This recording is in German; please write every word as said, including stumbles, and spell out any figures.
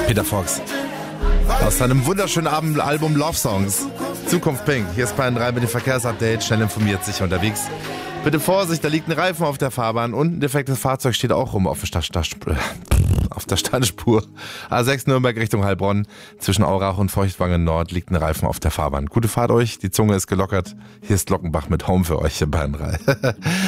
Peter Fox. Aus seinem wunderschönen Abend Album Love Songs. Zukunft Pink. Hier ist Bayern drei mit dem Verkehrsupdate. Schnell informiert, sicher unterwegs. Bitte Vorsicht, da liegt ein Reifen auf der Fahrbahn und ein defektes Fahrzeug steht auch rum auf der, Sta- Sta- auf der Standspur. A sechs Nürnberg Richtung Heilbronn. Zwischen Aurach und Feuchtwangen Nord liegt ein Reifen auf der Fahrbahn. Gute Fahrt euch, die Zunge ist gelockert. Hier ist Lockenbach mit Home für euch in Bayern drei.